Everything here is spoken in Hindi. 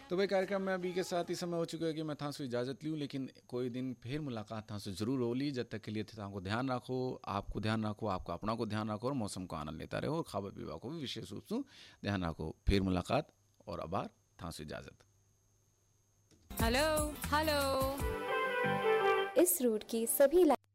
तो भाई कार्यक्रम में अभी के साथ ही समय हो चुका है कि मैं था से इजाज़त लूँ, लेकिन कोई दिन फिर मुलाकात था से ज़रूर होली। जब तक के लिए था को ध्यान रखो, आपको ध्यान रखो, आपको अपना को ध्यान रखो और मौसम को आनंद लेता रहो। खावा पीवा को भी विशेष रूप से ध्यान रखो। फिर मुलाकात और आभार, था से इजाज़त। Hello hello. इस रूट की सभी